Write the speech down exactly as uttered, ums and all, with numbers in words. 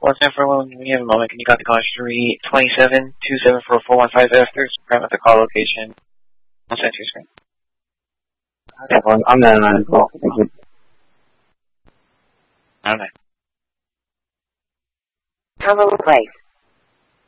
Well, it's for when we have a moment. Can you copy call three two seven, two seven four, four one five after? Grab at the call location. I'll send you a screen. Okay, well, I'm not on the call. Thank you. I don't know. Terminal place.